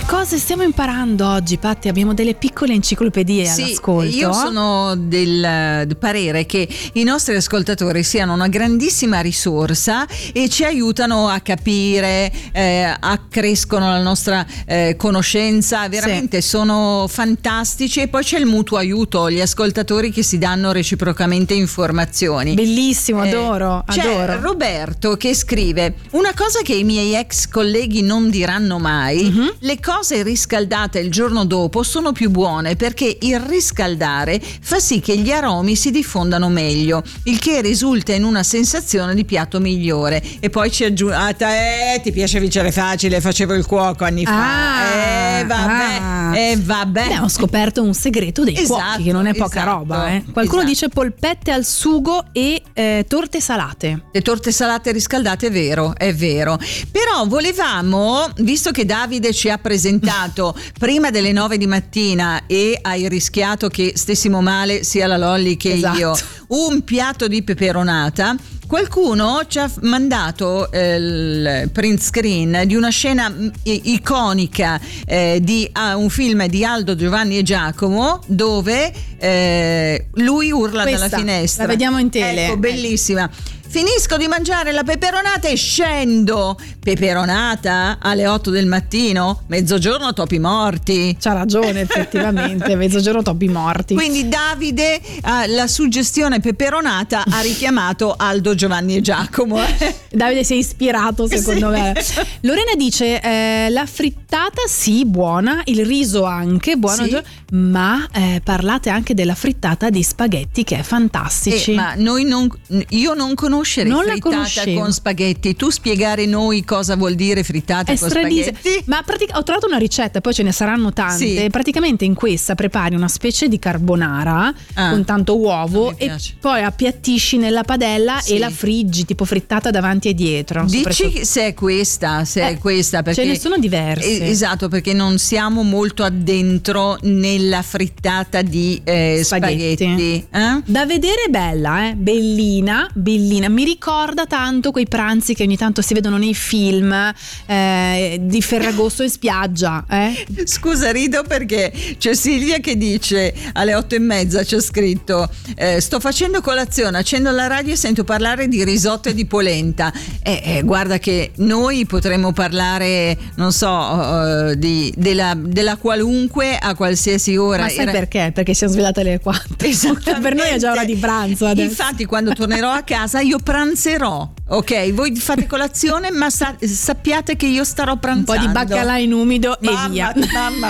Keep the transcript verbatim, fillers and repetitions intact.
Cosa stiamo imparando oggi, Patti? Abbiamo delle piccole enciclopedie sì, all'ascolto. Io sono del, del parere che i nostri ascoltatori siano una grandissima risorsa e ci aiutano a capire, eh, accrescono la nostra eh, conoscenza, veramente sì. Sono fantastici. E poi c'è il mutuo aiuto, gli ascoltatori che si danno reciprocamente informazioni. Bellissimo, adoro, eh, c'è adoro. Roberto che scrive: una cosa che i miei ex colleghi non diranno mai, mm-hmm. le cose riscaldate il giorno dopo sono più buone perché il riscaldare fa sì che gli aromi si diffondano meglio, il che risulta in una sensazione di piatto migliore. E poi ci aggiunge: ah, eh, ti piace vincere facile, facevo il cuoco anni fa. Ah, eh vabbè, ah. eh vabbè. Beh, ho scoperto un segreto dei esatto, cuochi, che non è poca esatto, roba, eh. Qualcuno esatto. dice polpette al sugo e eh, torte salate. Le torte salate riscaldate, è vero, è vero. Però volevamo, visto che Davide ci ha presentato prima delle nove di mattina e hai rischiato che stessimo male sia la Lolli che esatto. io, un piatto di peperonata, qualcuno ci ha mandato eh, il print screen di una scena iconica eh, di ah, un film di Aldo, Giovanni e Giacomo, dove eh, lui urla Questa, dalla finestra. La vediamo in tele. Ecco, bellissima. Finisco di mangiare la peperonata e scendo. Peperonata alle otto del mattino? Mezzogiorno topi morti. C'ha ragione, effettivamente. Mezzogiorno topi morti. Quindi Davide, eh, la suggestione peperonata ha richiamato Aldo, Giovanni e Giacomo. Davide si è ispirato, secondo sì. me. Lorena dice eh, la frittata sì, buona, il riso anche buono, sì. ma eh, parlate anche della frittata di spaghetti, che è fantastici. Eh, ma noi non, io non conosco non frittata con spaghetti. Tu spiegare noi cosa vuol dire frittata è con stradis- spaghetti? Ma pratic- ho trovato una ricetta, poi ce ne saranno tante. Sì. Praticamente in questa prepari una specie di carbonara ah, con tanto uovo e poi appiattisci nella padella sì. e la friggi tipo frittata davanti e dietro. Dici se è questa, se eh, è questa perché ce ne sono diverse. Esatto, perché non siamo molto addentro nella frittata di eh, spaghetti. spaghetti. Eh? Da vedere bella, eh? bellina, bellina. Mi ricorda tanto quei pranzi che ogni tanto si vedono nei film eh, di Ferragosto in spiaggia. Eh? Scusa, rido perché c'è Silvia che dice alle otto e mezza, c'è scritto eh, sto facendo colazione, accendo la radio e sento parlare di risotto e di polenta. Eh, eh, guarda che noi potremmo parlare, non so, uh, di, della, della qualunque a qualsiasi ora. Ma sai Era... perché? Perché siamo svegliate alle quattro. Per noi è già ora di pranzo adesso. Infatti quando tornerò a casa io pranzerò, ok? Voi fate colazione, ma sa- sappiate che io starò pranzando. Un po' di baccalà in umido mamma, e via. Mamma